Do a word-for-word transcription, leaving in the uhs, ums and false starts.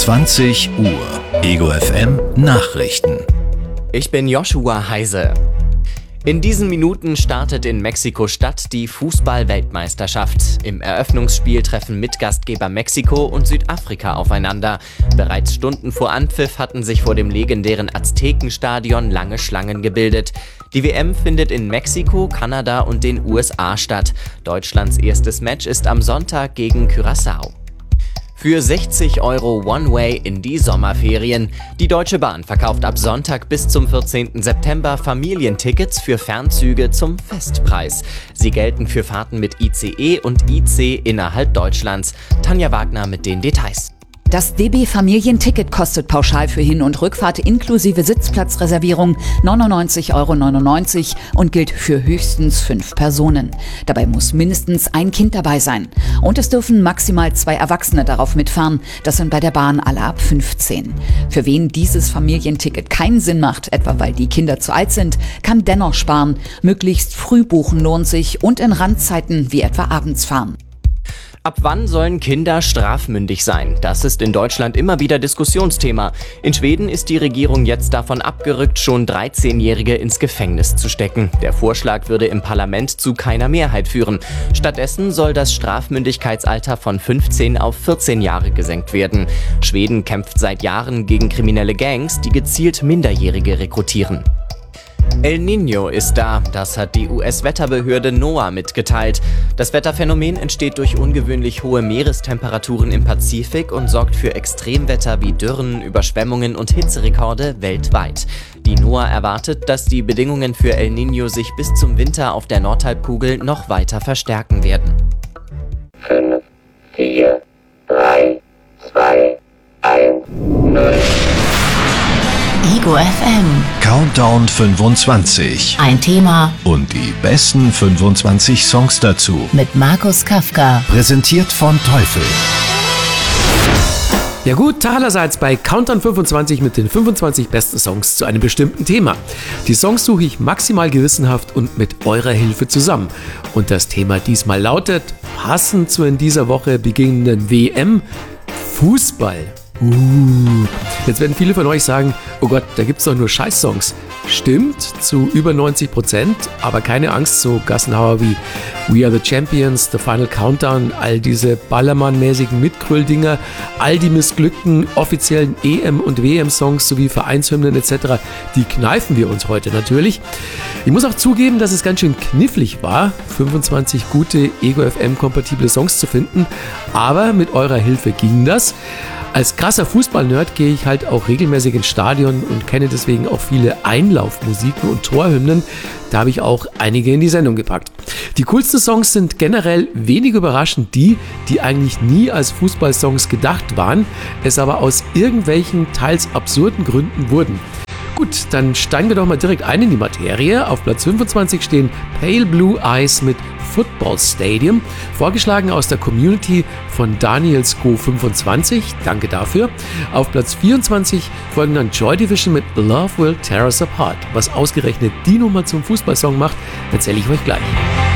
zwanzig Uhr. Ego F M Nachrichten. Ich bin Joshua Heise. In diesen Minuten startet in Mexiko-Stadt die Fußball-Weltmeisterschaft. Im Eröffnungsspiel treffen Mitgastgeber Mexiko und Südafrika aufeinander. Bereits Stunden vor Anpfiff hatten sich vor dem legendären Aztekenstadion lange Schlangen gebildet. Die W M findet in Mexiko, Kanada und den U S A statt. Deutschlands erstes Match ist am Sonntag gegen Curaçao. Für sechzig Euro One-Way in die Sommerferien. Die Deutsche Bahn verkauft ab Sonntag bis zum vierzehnten September Familientickets für Fernzüge zum Festpreis. Sie gelten für Fahrten mit I C E und I C innerhalb Deutschlands. Tanja Wagner mit den Details. Das D B-Familienticket kostet pauschal für Hin- und Rückfahrt inklusive Sitzplatzreservierung neunundneunzig Euro neunundneunzig und gilt für höchstens fünf Personen. Dabei muss mindestens ein Kind dabei sein. Und es dürfen maximal zwei Erwachsene darauf mitfahren. Das sind bei der Bahn alle ab fünfzehn. Für wen dieses Familienticket keinen Sinn macht, etwa weil die Kinder zu alt sind, kann dennoch sparen. Möglichst früh buchen lohnt sich und in Randzeiten wie etwa abends fahren. Ab wann sollen Kinder strafmündig sein? Das ist in Deutschland immer wieder Diskussionsthema. In Schweden ist die Regierung jetzt davon abgerückt, schon dreizehnjährige ins Gefängnis zu stecken. Der Vorschlag würde im Parlament zu keiner Mehrheit führen. Stattdessen soll das Strafmündigkeitsalter von fünfzehn auf vierzehn Jahre gesenkt werden. Schweden kämpft seit Jahren gegen kriminelle Gangs, die gezielt Minderjährige rekrutieren. El Niño ist da, das hat die U S-Wetterbehörde NOAA mitgeteilt. Das Wetterphänomen entsteht durch ungewöhnlich hohe Meerestemperaturen im Pazifik und sorgt für Extremwetter wie Dürren, Überschwemmungen und Hitzerekorde weltweit. Die NOAA erwartet, dass die Bedingungen für El Niño sich bis zum Winter auf der Nordhalbkugel noch weiter verstärken werden. fünf, vier, drei, zwei, eins, null. Ego F M. Countdown fünfundzwanzig. Ein Thema Und die besten fünfundzwanzig Songs dazu. mit Markus Kafka. Präsentiert von Teufel. Ja gut, Tag allerseits bei Countdown fünfundzwanzig mit den fünfundzwanzig besten Songs zu einem bestimmten Thema. Die Songs suche ich maximal gewissenhaft und mit eurer Hilfe zusammen. Und das Thema diesmal lautet, passend zur in dieser Woche beginnenden W M, Fußball. Uh, jetzt werden viele von euch sagen, oh Gott, da gibt's doch nur Scheiß-Songs. Stimmt, zu über neunzig Prozent, aber keine Angst, so Gassenhauer wie We Are The Champions, The Final Countdown, all diese Ballermann-mäßigen Mitgröll-Dinger, all die missglückten offiziellen E M- und W M-Songs sowie Vereinshymnen et cetera, die kneifen wir uns heute natürlich. Ich muss auch zugeben, dass es ganz schön knifflig war, fünfundzwanzig gute Ego F M-kompatible Songs zu finden, aber mit eurer Hilfe ging das. Als krasser Fußball-Nerd gehe ich halt auch regelmäßig ins Stadion und kenne deswegen auch viele Einlaufmusiken und Torhymnen. Da habe ich auch einige in die Sendung gepackt. Die coolsten Songs sind generell wenig überraschend die, die eigentlich nie als Fußballsongs gedacht waren, es aber aus irgendwelchen teils absurden Gründen wurden. Gut, dann steigen wir doch mal direkt ein in die Materie. Auf Platz fünfundzwanzig stehen Pale Blue Eyes mit Football Stadium, vorgeschlagen aus der Community von Danielsco fünfundzwanzig, danke dafür. Auf Platz vierundzwanzig folgen dann Joy Division mit Love Will Tear Us Apart. Was ausgerechnet die Nummer zum Fußballsong macht, erzähle ich euch gleich.